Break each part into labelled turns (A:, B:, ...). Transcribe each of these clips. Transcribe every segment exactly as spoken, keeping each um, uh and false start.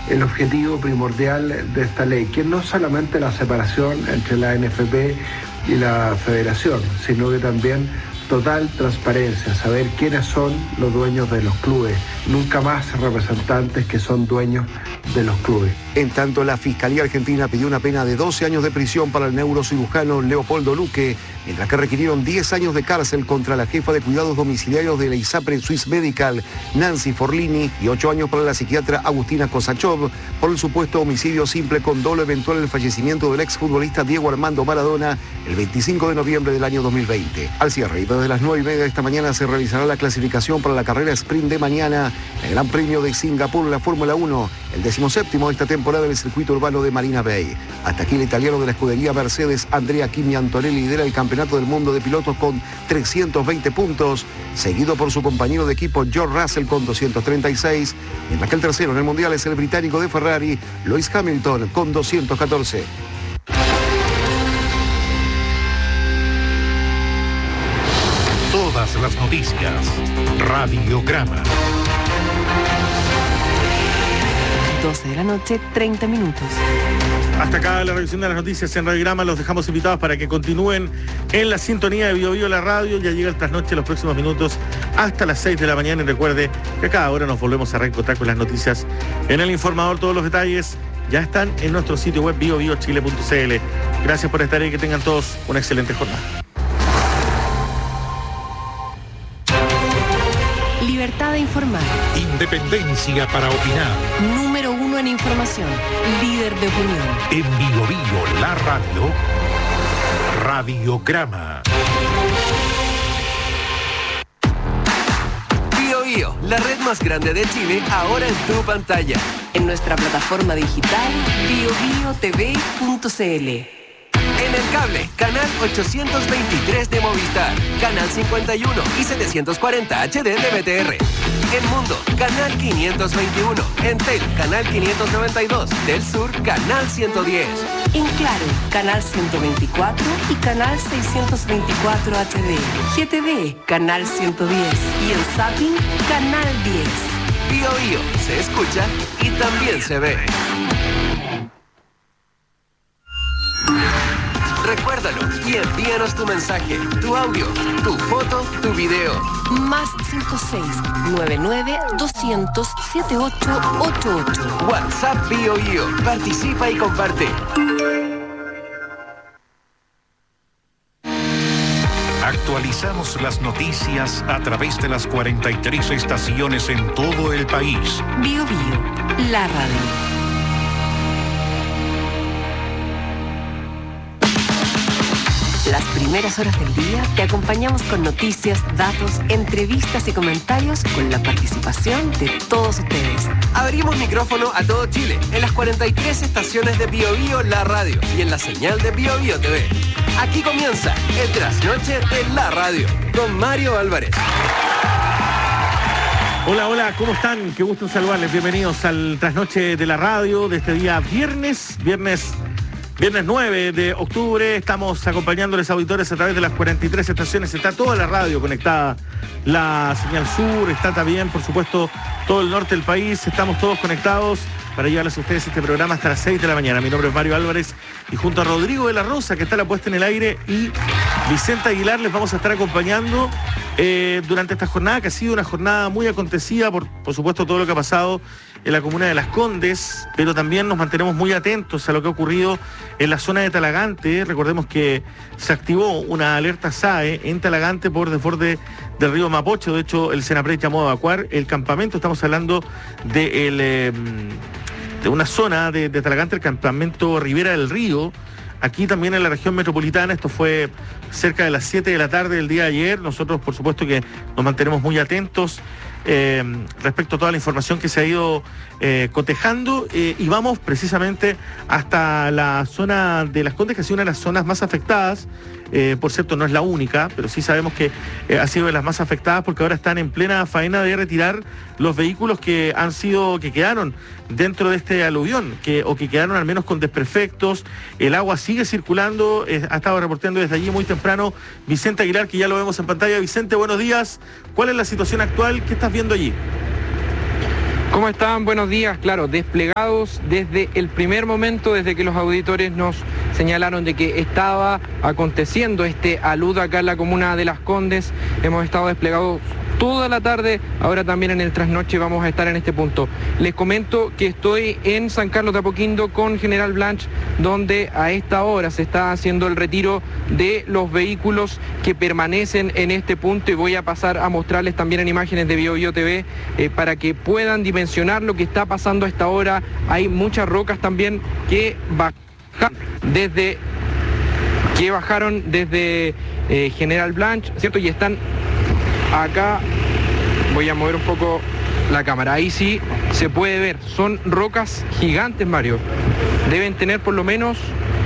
A: el objetivo primordial de esta ley, que no solamente la separación entre la N F P y la Federación, sino que también total transparencia, saber quiénes son los dueños de los clubes, nunca más representantes que son dueños de los clubes.
B: En tanto, la Fiscalía Argentina pidió una pena de doce años de prisión para el neurocirujano Leopoldo Luque, mientras que requirieron diez años de cárcel contra la jefa de cuidados domiciliarios de la ISAPRE Swiss Medical, Nancy Forlini, y ocho años para la psiquiatra Agustina Kosachov por el supuesto homicidio simple con dolo eventual del fallecimiento del exfutbolista Diego Armando Maradona el veinticinco de noviembre del año dos mil veinte. Al cierre, y desde las nueve y media de esta mañana se realizará la clasificación para la carrera sprint de mañana, el Gran Premio de Singapur en la Fórmula uno, el decimoséptimo de esta temporada del circuito urbano de Marina Bay. Hasta aquí el italiano de la escudería Mercedes, Andrea Kimi Antonelli, lidera el Campeonato del Mundo de Pilotos con trescientos veinte puntos, seguido por su compañero de equipo George Russell con doscientos treinta y seis, mientras que el tercero en el Mundial es el británico de Ferrari, Lewis Hamilton, con doscientos catorce.
C: Todas las noticias, Radiograma.
D: doce de la noche, treinta minutos.
E: Hasta acá la revisión de las noticias en Radiograma. Los dejamos invitados para que continúen en la sintonía de Bio Bio la radio. Ya llega el trasnoche los próximos minutos hasta las seis de la mañana. Y recuerde que a cada hora nos volvemos a reencontrar con las noticias en El Informador. Todos los detalles ya están en nuestro sitio web bio bio chile punto c l. Gracias por estar ahí y que tengan todos una excelente jornada.
D: Libertad de informar.
C: Independencia para opinar.
D: Número uno en información. Líder de opinión.
C: En Bio Bio la radio. Radiograma.
F: Bio Bio, la red más grande de Chile, ahora en tu pantalla.
D: En nuestra plataforma digital bio bio t v punto c l.
F: En el cable, canal ochocientos veintitrés de Movistar, canal cincuenta y uno y setecientos cuarenta H D de B T R. En Mundo, canal quinientos veintiuno. En Tel, canal quinientos noventa y dos. Del Sur, canal ciento diez.
D: En Claro, canal ciento veinticuatro y canal seiscientos veinticuatro H D. G T V, canal ciento diez. Y en Zapping, canal diez.
F: Bio Bio, se escucha y también se ve. Recuérdalo y envíanos tu mensaje, tu audio, tu foto, tu video.
D: Más cinco seis nueve nueve doscientos setenta y ocho ochenta y ocho.
F: WhatsApp Bio Bio. Participa y comparte.
C: Actualizamos las noticias a través de las cuarenta y tres estaciones en todo el país.
D: Bio Bio, la radio. Las primeras horas del día te acompañamos con noticias, datos, entrevistas y comentarios con la participación de todos ustedes.
F: Abrimos micrófono a todo Chile en las cuarenta y tres estaciones de Bio Bio la radio y en la señal de Bio Bio T V. Aquí comienza el trasnoche de la radio con Mario Álvarez.
E: Hola, hola, ¿cómo están? Qué gusto saludarles. Bienvenidos al trasnoche de la radio de este día viernes, viernes... Viernes nueve de octubre, estamos acompañándoles auditores a través de las cuarenta y tres estaciones. Está toda la radio conectada, la señal sur, está también, por supuesto, todo el norte del país. Estamos todos conectados para llevarles a ustedes este programa hasta las seis de la mañana. Mi nombre es Mario Álvarez y junto a Rodrigo de la Rosa, que está la puesta en el aire, y Vicente Aguilar, les vamos a estar acompañando eh, durante esta jornada, que ha sido una jornada muy acontecida, por, por supuesto, todo lo que ha pasado en la comuna de Las Condes, pero también nos mantenemos muy atentos a lo que ha ocurrido en la zona de Talagante. Recordemos que se activó una alerta S A E en Talagante por desborde del río Mapocho. De hecho, el Senapred llamó a evacuar el campamento. Estamos hablando de, el, eh, de una zona de, de Talagante, el campamento Ribera del Río. Aquí también en la región metropolitana, esto fue cerca de las siete de la tarde del día de ayer. Nosotros, por supuesto, que nos mantenemos muy atentos Eh, respecto a toda la información que se ha ido eh, cotejando eh, y vamos precisamente hasta la zona de Las Condes, que ha sido una de las zonas más afectadas. Eh, por cierto, no es la única, pero sí sabemos que eh, ha sido de las más afectadas porque ahora están en plena faena de retirar los vehículos que han sido, que quedaron dentro de este aluvión, que, o que quedaron al menos con desperfectos. El agua sigue circulando, eh, ha estado reportando desde allí muy temprano Vicente Aguilar, que ya lo vemos en pantalla. Vicente, buenos días. ¿Cuál es la situación actual? ¿Qué estás viendo allí?
G: ¿Cómo están? Buenos días. Claro, desplegados desde el primer momento, desde que los auditores nos señalaron de que estaba aconteciendo este alud acá en la comuna de Las Condes. Hemos estado desplegados toda la tarde, ahora también en el trasnoche vamos a estar en este punto. Les comento que estoy en San Carlos de Apoquindo con General Blanch, donde a esta hora se está haciendo el retiro de los vehículos que permanecen en este punto, y voy a pasar a mostrarles también en imágenes de Bio Bio T V eh, para que puedan dimensionar lo que está pasando a esta hora. Hay muchas rocas también que bajan desde que bajaron desde eh, General Blanch, ¿cierto? Y están acá. Voy a mover un poco la cámara, ahí sí se puede ver, son rocas gigantes, Mario, deben tener por lo menos,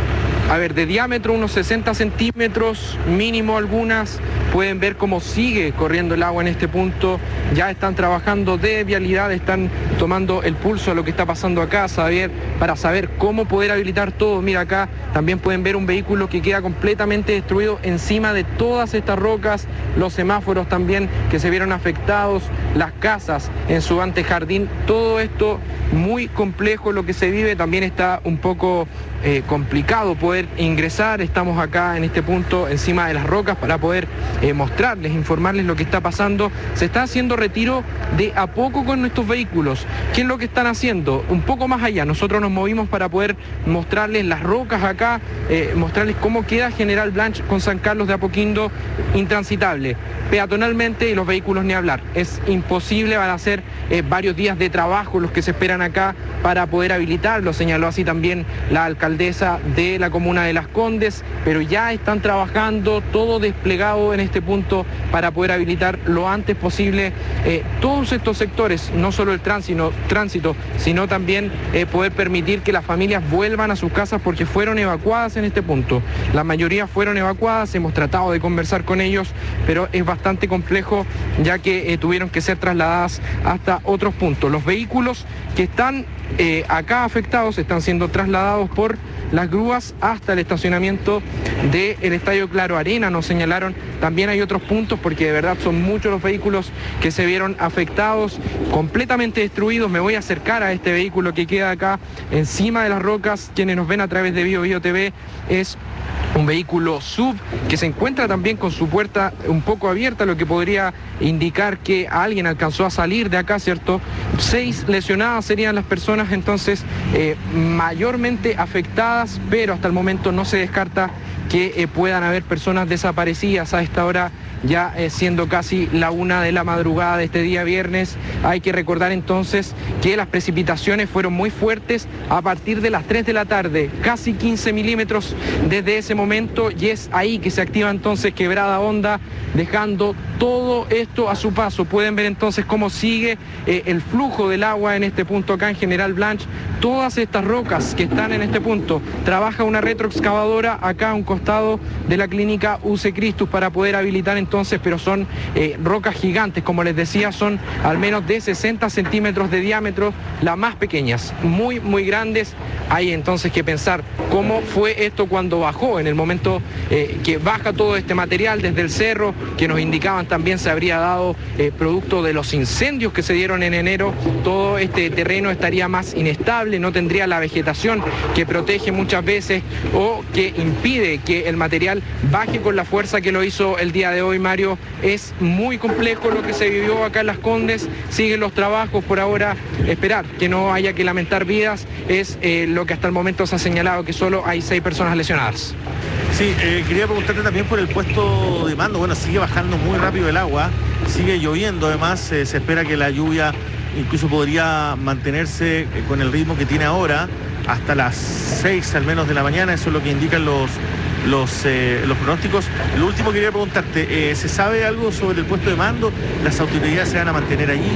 G: a ver, de diámetro unos sesenta centímetros, mínimo algunas. Pueden ver cómo sigue corriendo el agua en este punto. Ya están trabajando de vialidad, están tomando el pulso a lo que está pasando acá, saber, para saber cómo poder habilitar todo. Mira acá, también pueden ver un vehículo que queda completamente destruido encima de todas estas rocas, los semáforos también que se vieron afectados, las casas en su antejardín, todo esto muy complejo lo que se vive. También está un poco eh, complicado poder ingresar. Estamos acá en este punto encima de las rocas para poder eh, mostrarles, informarles lo que está pasando. Se está haciendo retiro de a poco con nuestros vehículos. ¿Qué es lo que están haciendo? Un poco más allá, nosotros nos movimos para poder mostrarles las rocas acá, eh, mostrarles cómo queda General Blanch con San Carlos de Apoquindo intransitable. Peatonalmente, y los vehículos ni hablar. Es imposible, van a ser eh, varios días de trabajo los que se esperan acá para poder habilitarlo, señaló así también la alcaldesa de la comuna de Las Condes, pero ya están trabajando, todo desplegado en este punto para poder habilitar lo antes posible eh, todos estos sectores, no solo el tránsito, tránsito sino también eh, poder permitir que las familias vuelvan a sus casas, porque fueron evacuadas en este punto. La mayoría fueron evacuadas, hemos tratado de conversar con ellos, pero es bastante complejo, ya que eh, tuvieron que ser trasladadas hasta otros puntos. Los vehículos que están eh, acá afectados están siendo trasladados por las grúas hasta el estacionamiento del Estadio Claro Arena, nos señalaron. También hay otros puntos, porque de verdad son muchos los vehículos que se vieron afectados, completamente destruidos. Me voy a acercar a este vehículo que queda acá encima de las rocas. Quienes nos ven a través de Bio Bio T V, es un vehículo sub que se encuentra también con su puerta un poco abierta, lo que podría indicar que alguien alcanzó a salir de acá, ¿cierto? Seis lesionadas serían las personas entonces eh, mayormente afectadas, pero hasta el momento no se descarta que eh, puedan haber personas desaparecidas a esta hora, ya eh, siendo casi la una de la madrugada de este día viernes. Hay que recordar entonces que las precipitaciones fueron muy fuertes a partir de las tres de la tarde, casi quince milímetros desde ese momento, y es ahí que se activa entonces Quebrada Honda, dejando todo esto a su paso. Pueden ver entonces cómo sigue eh, el flujo del agua en este punto acá en General Blanch. Todas estas rocas que están en este punto, trabaja una retroexcavadora acá a un costado de la clínica U C Christus para poder habilitar entonces, pero son eh, rocas gigantes, como les decía, son al menos de sesenta centímetros de diámetro, las más pequeñas, muy muy grandes. Hay entonces que pensar cómo fue esto cuando bajó, en el momento eh, que baja todo este material desde el cerro, que nos indicaban también se habría dado eh, producto de los incendios que se dieron en enero. Todo este terreno estaría más inestable, no tendría la vegetación que protege muchas veces o que impide que el material baje con la fuerza que lo hizo el día de hoy, Mario. Es muy complejo lo que se vivió acá en Las Condes, siguen los trabajos por ahora, esperar que no haya que lamentar vidas, es eh, lo que hasta el momento se ha señalado, que solo hay seis personas lesionadas.
E: Sí, eh, quería preguntarte también por el puesto de mando. Bueno, sigue bajando muy rápido el agua, sigue lloviendo además, eh, se espera que la lluvia incluso podría mantenerse con el ritmo que tiene ahora hasta las seis al menos de la mañana, eso es lo que indican los los, eh, los pronósticos. Lo último que quería preguntarte, eh, ¿se sabe algo sobre el puesto de mando? ¿Las autoridades se van a mantener allí?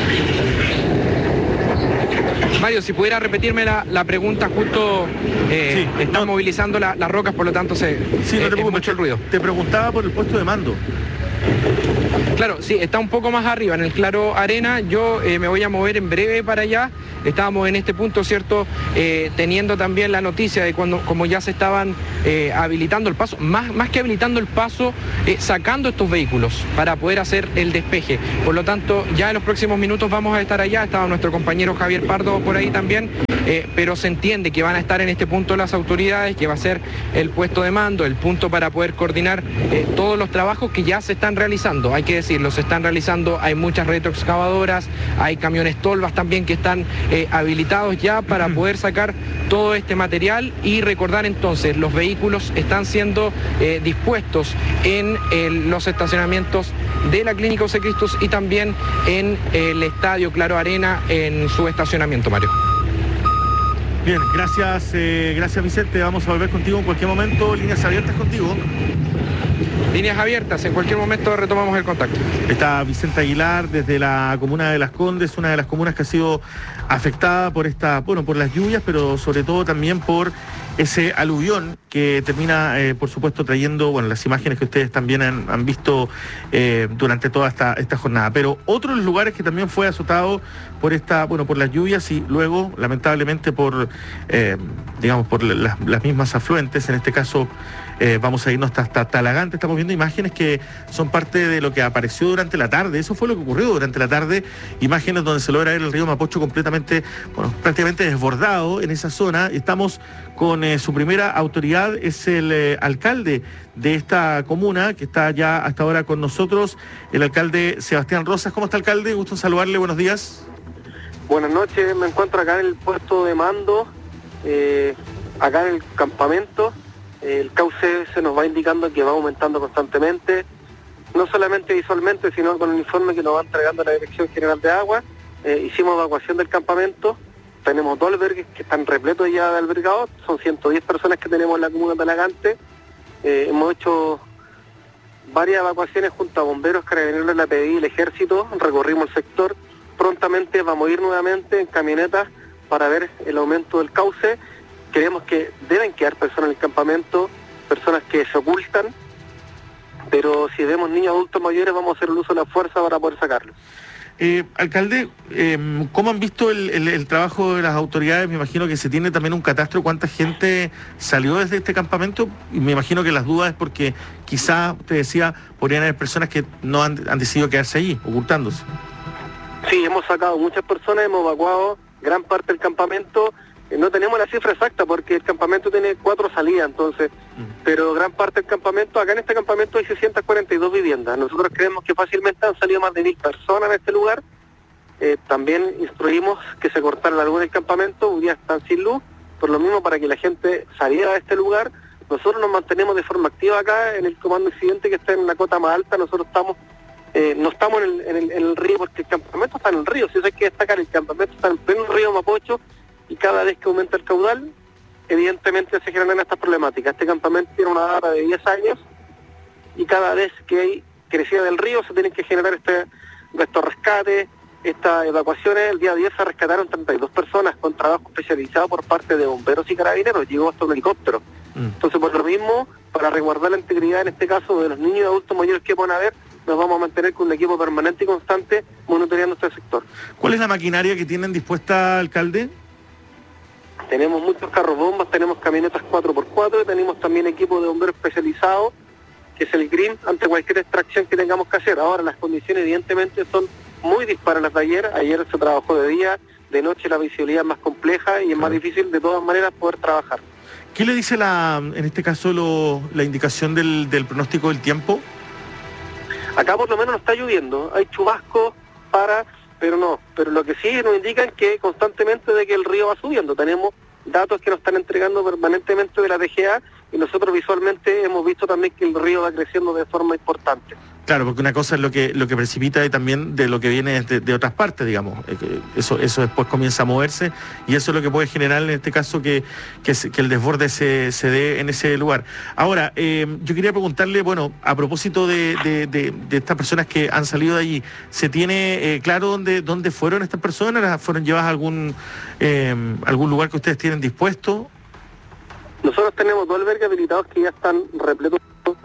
G: Mario, si pudiera repetirme la, la pregunta, justo eh, sí, están no, movilizando la, las rocas, por lo tanto se
E: sí, no
G: eh,
E: te
G: es mucho el ruido.
E: Te preguntaba por el puesto de mando.
G: Claro, sí, está un poco más arriba, en el Claro Arena. Yo eh, me voy a mover en breve para allá. Estábamos en este punto, ¿cierto? Eh, teniendo también la noticia de cuando, como ya se estaban eh, habilitando el paso, más, más que habilitando el paso, eh, sacando estos vehículos para poder hacer el despeje. Por lo tanto, ya en los próximos minutos vamos a estar allá. Estaba nuestro compañero Javier Pardo por ahí también, eh, pero se entiende que van a estar en este punto las autoridades, que va a ser el puesto de mando, el punto para poder coordinar eh, todos los trabajos que ya se están realizando. Hay que decirlo, se están realizando, hay muchas retroexcavadoras, hay camiones tolvas también que están eh, habilitados ya para poder sacar todo este material. Y recordar entonces, los vehículos están siendo eh, dispuestos en el, los estacionamientos de la Clínica José Cristus y también en el Estadio Claro Arena en su estacionamiento, Mario.
E: Bien, gracias, eh, gracias Vicente, vamos a volver contigo en cualquier momento, líneas abiertas contigo.
G: Líneas abiertas, en cualquier momento retomamos el contacto.
E: Está Vicente Aguilar desde la comuna de Las Condes, una de las comunas que ha sido afectada por esta, bueno, por las lluvias, pero sobre todo también por ese aluvión que termina, eh, por supuesto, trayendo, bueno, las imágenes que ustedes también han, han visto eh, durante toda esta, esta jornada. Pero otro de los lugares que también fue azotado por esta, bueno, por las lluvias y luego, lamentablemente, por, eh, digamos, por las, las mismas afluentes, en este caso, eh, vamos a irnos hasta, hasta Talagante. Estamos viendo imágenes que son parte de lo que apareció durante la tarde. Eso fue lo que ocurrió durante la tarde. Imágenes donde se logra ver el río Mapocho completamente, bueno, prácticamente desbordado en esa zona. Estamos con eh, su primera autoridad, es el eh, alcalde de esta comuna, que está ya hasta ahora con nosotros, el alcalde Sebastián Rosas. ¿Cómo está, alcalde? Gusto en saludarle, buenos días.
H: Buenas noches, me encuentro acá en el puesto de mando, eh, acá en el campamento. El cauce se nos va indicando que va aumentando constantemente, no solamente visualmente, sino con el informe que nos va entregando la Dirección General de Agua. Eh, hicimos evacuación del campamento, tenemos dos albergues que están repletos ya de albergados, son ciento diez personas que tenemos en la comuna de Talagante. Eh, hemos hecho varias evacuaciones junto a bomberos, carabineros, la P D I y el ejército, recorrimos el sector. Prontamente vamos a ir nuevamente en camionetas para ver el aumento del cauce. Creemos que deben quedar personas en el campamento, personas que se ocultan, pero si vemos niños adultos mayores vamos a hacer el uso de la fuerza para poder sacarlos.
E: Eh, alcalde, eh, ¿cómo han visto el, el, el trabajo de las autoridades? Me imagino que se tiene también un catastro, ¿cuánta gente salió desde este campamento? Y me imagino que las dudas es porque quizás, usted decía, podrían haber personas que no han, han decidido quedarse allí, ocultándose.
H: Sí, hemos sacado muchas personas, hemos evacuado gran parte del campamento. No tenemos la cifra exacta porque el campamento tiene cuatro salidas, entonces, mm. pero gran parte del campamento, acá en este campamento hay seiscientas cuarenta y dos viviendas. Nosotros creemos que fácilmente han salido más de mil personas en este lugar. Eh, también instruimos que se cortara la luz del campamento, un día están sin luz, por lo mismo para que la gente saliera de este lugar. Nosotros nos mantenemos de forma activa acá en el comando incidente que está en la cota más alta. Nosotros estamos, eh, no estamos en el, en, el, en el río porque el campamento está en el río, si eso hay que destacar, el campamento está en pleno río Mapocho. Y cada vez que aumenta el caudal, evidentemente se generan estas problemáticas. Este campamento tiene una data de diez años y cada vez que hay crecida del río se tienen que generar este, estos rescates, estas evacuaciones. El día diez se rescataron treinta y dos personas con trabajo especializado por parte de bomberos y carabineros. Llegó hasta un helicóptero. Mm. Entonces, por lo mismo, para resguardar la integridad, en este caso, de los niños y adultos mayores que puedan haber, nos vamos a mantener con un equipo permanente y constante monitoreando este sector.
E: ¿Cuál es la maquinaria que tienen dispuesta, alcalde?
H: Tenemos muchos carros bombas, tenemos camionetas cuatro por cuatro y tenemos también equipo de bomberos especializado, que es el GRIM, ante cualquier extracción que tengamos que hacer. Ahora las condiciones evidentemente son muy dispares las de ayer. Ayer se trabajó de día, de noche la visibilidad es más compleja y es más difícil de todas maneras poder trabajar.
E: ¿Qué le dice la, en este caso lo, la indicación del, del pronóstico del tiempo?
H: Acá por lo menos no está lloviendo, hay chubascos para... pero no, pero lo que sí nos indican que constantemente de que el río va subiendo. Tenemos datos que nos están entregando permanentemente de la D G A y nosotros visualmente hemos visto también que el río va creciendo de forma importante.
E: Claro, porque una cosa es lo que lo que precipita y también de lo que viene de, de otras partes, digamos. Eso eso después comienza a moverse y eso es lo que puede generar en este caso que, que, que el desborde se, se dé en ese lugar. Ahora, eh, yo quería preguntarle, bueno, a propósito de, de, de, de estas personas que han salido de allí, ¿se tiene eh, claro dónde, dónde fueron estas personas? ¿Fueron llevadas a algún, eh, algún lugar que ustedes tienen dispuesto?
H: Nosotros tenemos dos albergues habilitados que ya están repletos de personas.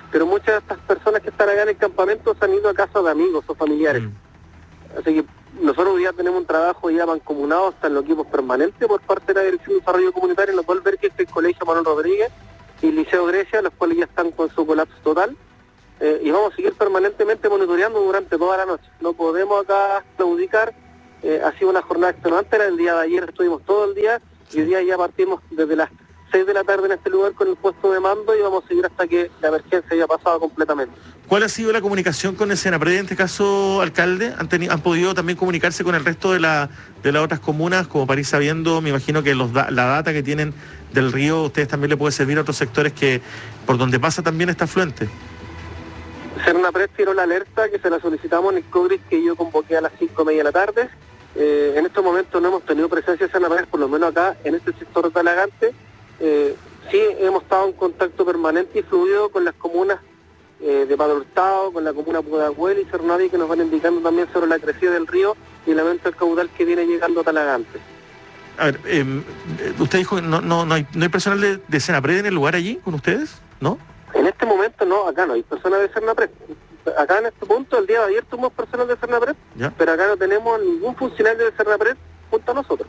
H: pero muchas de estas personas que están acá en el campamento se han ido a casa de amigos o familiares. Mm. Así que nosotros hoy día tenemos un trabajo ya mancomunado hasta en los equipos permanentes por parte de la Dirección de Desarrollo Comunitario, en lo cual ver que es el Colegio Manuel Rodríguez y el Liceo Grecia, los cuales ya están con su colapso total, eh, y vamos a seguir permanentemente monitoreando durante toda la noche. No podemos acá claudicar, eh, ha sido una jornada extenuante, el día de ayer estuvimos todo el día, y hoy día ya partimos desde las seis de la tarde en este lugar con el puesto de mando y vamos a seguir hasta que la emergencia haya pasado completamente.
E: ¿Cuál ha sido la comunicación con el Senapred en este caso, alcalde? ¿Han, tenido, han podido también comunicarse con el resto de, la, de las otras comunas, como para ir sabiendo, me imagino que los da, la data que tienen del río, ustedes también le puede servir a otros sectores que por donde pasa también está afluente?
H: Senapred tiró la alerta que se la solicitamos en el COGRIS que yo convoqué a las cinco y media de la tarde. Eh, en estos momentos no hemos tenido presencia de Senapred, por lo menos acá en este sector de Talagante. Eh, sí hemos estado en contacto permanente y fluido con las comunas eh, de Padre Hurtado, con la comuna Pudahuel y Cernaví, que nos van indicando también sobre la crecida del río y el aumento del caudal que viene llegando a Talagante.
E: A ver, eh, usted dijo que no, no, no, hay, no hay personal de, de Senapred en el lugar allí con ustedes, ¿no?
H: En este momento no, acá no hay personas de Senapred. Acá en este punto, el día de ayer tuvimos personas de Senapred, pero acá no tenemos ningún funcionario de Senapred junto a nosotros.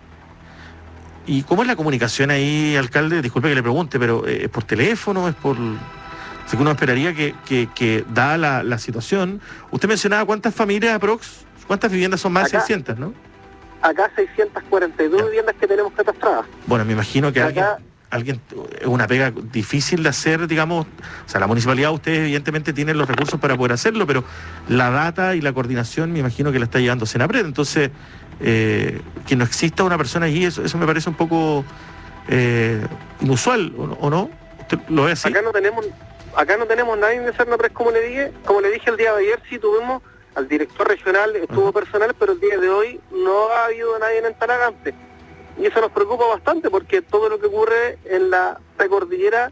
E: ¿Y cómo es la comunicación ahí, alcalde? Disculpe que le pregunte, pero ¿es por teléfono? ¿Es por...? Así que uno esperaría que, que, que dada la, la situación... Usted mencionaba cuántas familias aprox, cuántas viviendas son más de seiscientas, ¿no?
H: Acá seiscientas cuarenta y dos ya. Viviendas que tenemos catastradas.
E: Bueno, me imagino que acá... alguien... alguien es una pega difícil de hacer, digamos, o sea, la municipalidad, ustedes evidentemente tienen los recursos para poder hacerlo, pero la data y la coordinación me imagino que la está llevando Senapred, entonces eh, que no exista una persona allí, eso, eso me parece un poco eh, inusual, ¿o no? ¿O no? ¿Usted lo ve así?
H: Acá no tenemos, acá no tenemos nadie de Senapred, como le dije, como le dije el día de ayer, sí tuvimos al director regional, estuvo uh-huh. personal, pero el día de hoy no ha habido nadie en Talagante. Y eso nos preocupa bastante porque todo lo que ocurre en la precordillera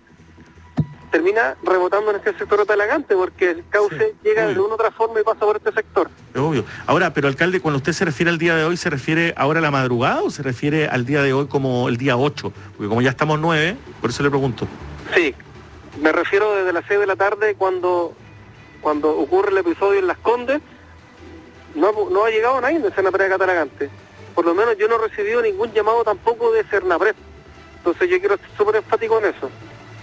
H: termina rebotando en este sector de Talagante porque el cauce sí, llega obvio. de una u otra forma y pasa por este sector.
E: Es obvio. Ahora, pero alcalde, cuando usted se refiere al día de hoy, ¿se refiere ahora a la madrugada o se refiere al día de hoy como el día ocho? Porque como ya estamos nueve, por eso le pregunto.
H: Sí, me refiero desde las seis de la tarde cuando, cuando ocurre el episodio en Las Condes, no, no ha llegado nadie de Senapred acá a Talagante. Por lo menos yo no he recibido ningún llamado tampoco de Senapred. Entonces yo quiero ser súper enfático en eso.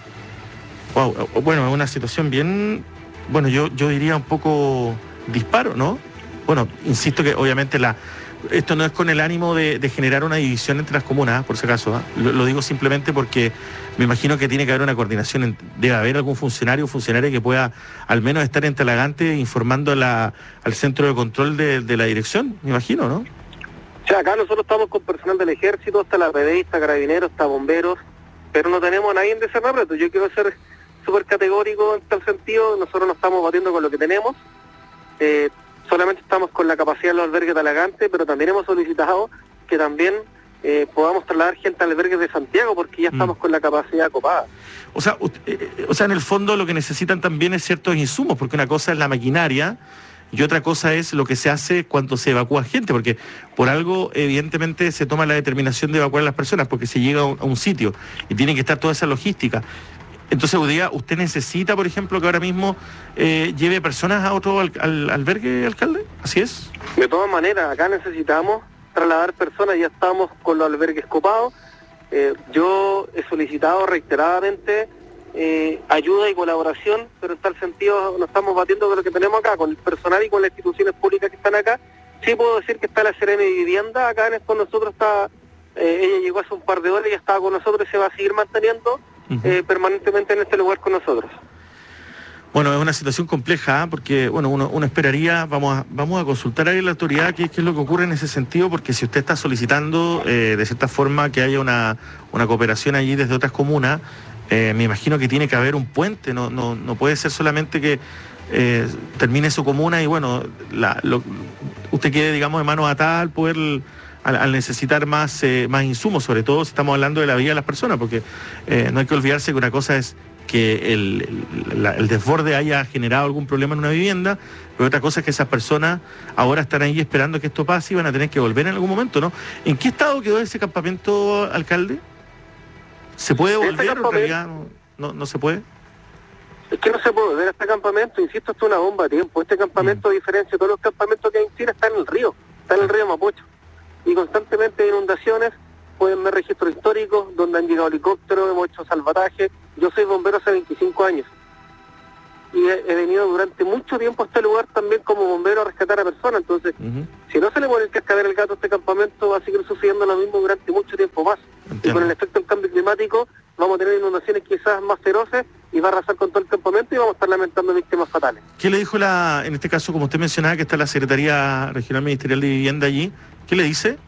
E: Wow, bueno, es una situación bien, bueno, yo, yo diría un poco disparo, ¿no? Bueno, insisto que obviamente la esto no es con el ánimo de, de generar una división entre las comunas, por si acaso, ¿eh? lo, lo digo simplemente porque me imagino que tiene que haber una coordinación, en, debe haber algún funcionario o funcionaria que pueda al menos estar en Talagante informando a la, al centro de control de, de la dirección, me imagino, ¿no?
H: O sea, acá nosotros estamos con personal del ejército, está la P D I, está carabineros, está bomberos, pero no tenemos a nadie de Senapred. Yo quiero ser súper categórico en tal sentido, nosotros no estamos batiendo con lo que tenemos, eh, solamente estamos con la capacidad de los albergues de Talagante, pero también hemos solicitado que también eh, podamos trasladar gente al albergue de Santiago, porque ya estamos mm. con la capacidad copada.
E: O sea, eh, o sea, en el fondo lo que necesitan también es ciertos insumos, porque una cosa es la maquinaria, y otra cosa es lo que se hace cuando se evacúa gente, porque por algo evidentemente se toma la determinación de evacuar a las personas, porque se llega a un, a un sitio y tiene que estar toda esa logística. Entonces, Udía, ¿usted necesita, por ejemplo, que ahora mismo eh, lleve personas a otro al, al, albergue, alcalde? ¿Así es?
H: De todas maneras, acá necesitamos trasladar personas, ya estamos con los albergues copados. Eh, yo he solicitado reiteradamente Eh, ayuda y colaboración, pero en tal sentido no estamos batiendo con lo que tenemos acá, con el personal y con las instituciones públicas que están acá. Sí puedo decir que está la Seremi de Vivienda, acá con nosotros está, eh, ella llegó hace un par de horas y ya estaba con nosotros y se va a seguir manteniendo uh-huh. eh, permanentemente en este lugar con nosotros.
E: Bueno, es una situación compleja, ¿eh? porque bueno, uno, uno esperaría, vamos a, vamos a consultar ahí a la autoridad qué, qué es lo que ocurre en ese sentido, porque si usted está solicitando eh, de cierta forma que haya una, una cooperación allí desde otras comunas, Eh, me imagino que tiene que haber un puente, no, no, no puede ser solamente que eh, termine su comuna y bueno, la, lo, usted quede, digamos, de manos atadas al poder, al, al necesitar más, eh, más insumos, sobre todo si estamos hablando de la vida de las personas, porque eh, no hay que olvidarse que una cosa es que el, el, la, el desborde haya generado algún problema en una vivienda, pero otra cosa es que esas personas ahora están ahí esperando que esto pase y van a tener que volver en algún momento, ¿no? ¿En qué estado quedó ese campamento, alcalde? ¿Se puede volver o en realidad no, no, no se puede?
H: Es que no se puede ver este campamento, insisto, esto es una bomba de tiempo. Este campamento, a diferencia de todos los campamentos que hay en Chile, está en el río, está en el río Mapocho. Y constantemente hay inundaciones, pueden ver registros históricos donde han llegado helicópteros, hemos hecho salvataje. Yo soy bombero hace veinticinco años. Y he, he venido durante mucho tiempo a este lugar también como bombero a rescatar a personas. Entonces, uh-huh. si no se le pone el cascabel el gato a este campamento, va a seguir sucediendo lo mismo durante mucho tiempo más. Entiendo. Y con el efecto del cambio climático, vamos a tener inundaciones quizás más feroces y va a arrasar con todo el campamento y vamos a estar lamentando víctimas fatales.
E: ¿Qué le dijo la, en este caso, como usted mencionaba, que está la Secretaría Regional Ministerial de Vivienda allí? ¿Qué le dice?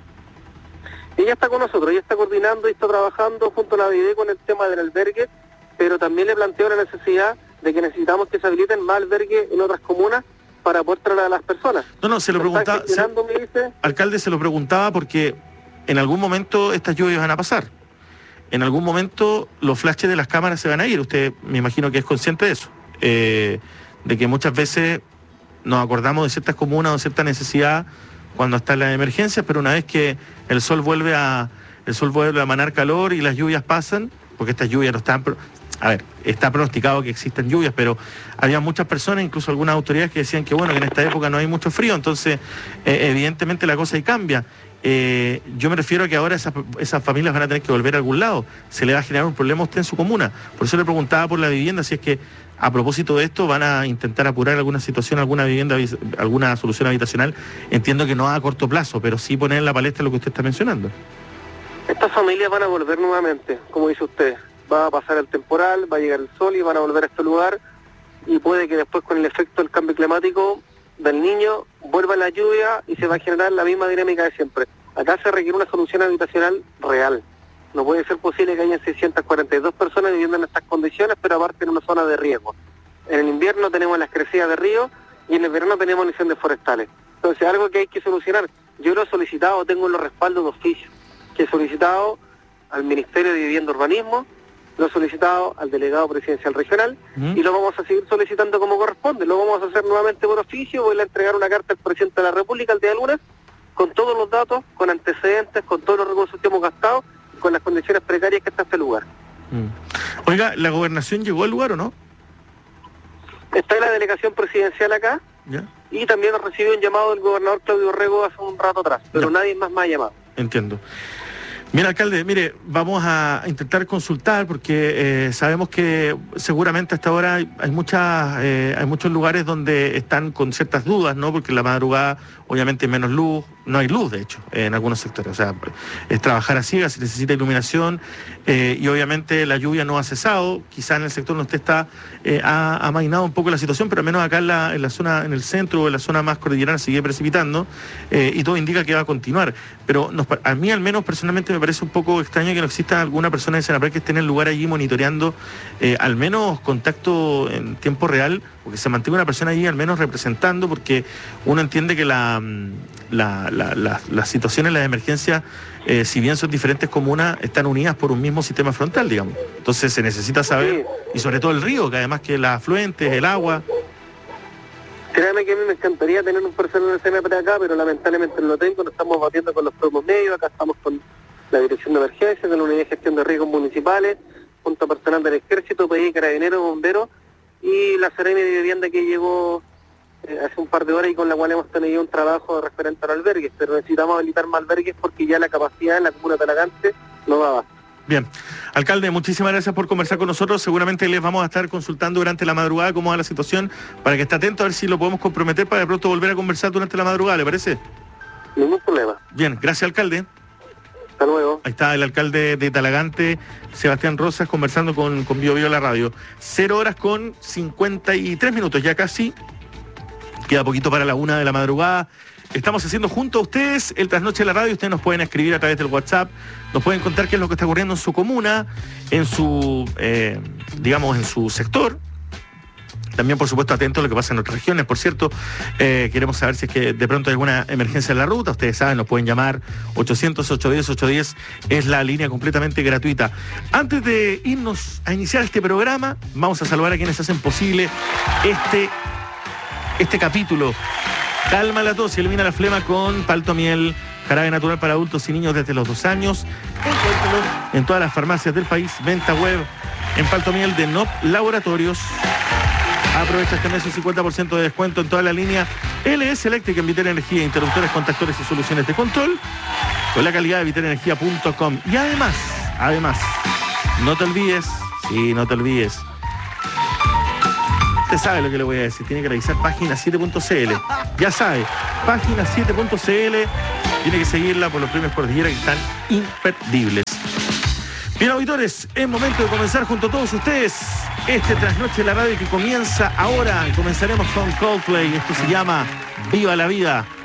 H: Ella está con nosotros, ella está coordinando y está trabajando junto a la B I D con el tema del albergue, pero también le planteó la necesidad de que necesitamos que se habiliten más albergues en otras comunas para poder traer a las personas.
E: No, no, se lo preguntaba, se,
H: me dice,
E: alcalde, se lo preguntaba porque en algún momento estas lluvias van a pasar. En algún momento los flashes de las cámaras se van a ir. Usted me imagino que es consciente de eso. Eh, de que muchas veces nos acordamos de ciertas comunas o de cierta necesidad cuando están las emergencias, pero una vez que el sol vuelve a el sol vuelve a emanar calor y las lluvias pasan, porque estas lluvias no están... A ver, está pronosticado que existen lluvias, pero había muchas personas, incluso algunas autoridades, que decían que bueno, que en esta época no hay mucho frío, entonces eh, evidentemente la cosa ahí cambia. Eh, yo me refiero a que ahora esas, esas familias van a tener que volver a algún lado, se le va a generar un problema a usted en su comuna. Por eso le preguntaba por la vivienda, si es que a propósito de esto van a intentar apurar alguna situación, alguna vivienda, alguna solución habitacional. Entiendo que no a corto plazo, pero sí poner en la palestra lo que usted está mencionando.
H: Estas familias van a volver nuevamente, como dice usted. Va a pasar el temporal, va a llegar el sol y van a volver a este lugar, y puede que después con el efecto del cambio climático del niño vuelva la lluvia y se va a generar la misma dinámica de siempre. Acá se requiere una solución habitacional real. No puede ser posible que hayan seiscientas cuarenta y dos personas viviendo en estas condiciones, pero aparte en una zona de riesgo. En el invierno tenemos las crecidas de ríos y en el verano tenemos incendios forestales. Entonces, algo que hay que solucionar. Yo lo he solicitado, tengo los respaldos de oficio, que he solicitado al Ministerio de Vivienda y Urbanismo, lo he solicitado al delegado presidencial regional ¿Mm? y lo vamos a seguir solicitando como corresponde. Lo vamos a hacer nuevamente por oficio. Voy a entregar una carta al presidente de la República el día de lunes con todos los datos, con antecedentes, con todos los recursos que hemos gastado, con las condiciones precarias que está este lugar.
E: Mm. Oiga, ¿la gobernación llegó al lugar o no?
H: Está la delegación presidencial acá ¿Ya? y también recibió un llamado del gobernador Claudio Rego hace un rato atrás, pero ¿Ya? nadie más me ha llamado.
E: Entiendo. Mira, alcalde, mire, vamos a intentar consultar porque eh, sabemos que seguramente hasta ahora hay, hay muchas, eh, hay muchos lugares donde están con ciertas dudas, ¿no? Porque en la madrugada obviamente hay menos luz, no hay luz de hecho en algunos sectores, o sea, es trabajar a ciegas, se necesita iluminación eh, y obviamente la lluvia no ha cesado, quizá en el sector donde usted está eh, ha amainado un poco la situación, pero al menos acá en la, en la zona, en el centro o en la zona más cordillerana sigue precipitando eh, y todo indica que va a continuar, pero nos, a mí al menos personalmente me parece un poco extraño que no exista alguna persona de Senapred que esté en el lugar allí monitoreando eh, al menos contacto en tiempo real, o que se mantenga una persona allí al menos representando, porque uno entiende que la, la, la, la, las situaciones, las emergencias, eh, si bien son diferentes comunas, están unidas por un mismo sistema frontal, digamos. Entonces se necesita saber, y sobre todo el río, que además que las afluentes, el agua...
H: Créame que a mí me encantaría tener un personal de Senapred acá, pero lamentablemente no lo tengo, nos estamos batiendo con los propios medios, acá estamos con la Dirección de Emergencia, con la Unidad de Gestión de Riesgos Municipales, junto a personal del Ejército, P I, Carabineros, Bomberos, y la Seremi de Vivienda que llegó eh, hace un par de horas y con la cual hemos tenido un trabajo referente a los albergues, pero necesitamos habilitar más albergues porque ya la capacidad en la comuna de Talagante no daba.
E: Bien. Alcalde, muchísimas gracias por conversar con nosotros. Seguramente les vamos a estar consultando durante la madrugada cómo va la situación, para que esté atento a ver si lo podemos comprometer para de pronto volver a conversar durante la madrugada, ¿le parece?
H: Ningún problema.
E: Bien, gracias, alcalde.
H: Hasta luego.
E: Ahí está el alcalde de Talagante, Sebastián Rosas, conversando con, con Bio Bio la radio. Cero horas con cincuenta y tres minutos, ya casi. Queda poquito para la una de la madrugada. Estamos haciendo junto a ustedes el Trasnoche de la Radio. Ustedes nos pueden escribir a través del WhatsApp. Nos pueden contar qué es lo que está ocurriendo en su comuna, en su, eh, digamos, en su sector. También, por supuesto, atentos a lo que pasa en otras regiones. Por cierto, eh, queremos saber si es que de pronto hay alguna emergencia en la ruta. Ustedes saben, nos pueden llamar. ochocientos, ochocientos diez, ochocientos diez es la línea completamente gratuita. Antes de irnos a iniciar este programa, vamos a saludar a quienes hacen posible este, este capítulo. Calma la tos y elimina la flema con Paltomiel, jarabe natural para adultos y niños desde los dos años. Encuéntralo en todas las farmacias del país. Venta web en Paltomiel de N O P Laboratorios. Aprovecha este mes un cincuenta por ciento de descuento en toda la línea L S Electric en Vitel Energía, interruptores, contactores y soluciones de control con la calidad de vitel energía punto com. Y además, además, no te olvides, sí, no te olvides. Usted sabe lo que le voy a decir, tiene que revisar página siete punto c l. Ya sabe, página siete punto c l, tiene que seguirla por los premios Cordillera que están imperdibles. Bien, auditores, es momento de comenzar junto a todos ustedes este Trasnoche de la Radio que comienza ahora. Comenzaremos con Coldplay, esto se llama Viva la Vida.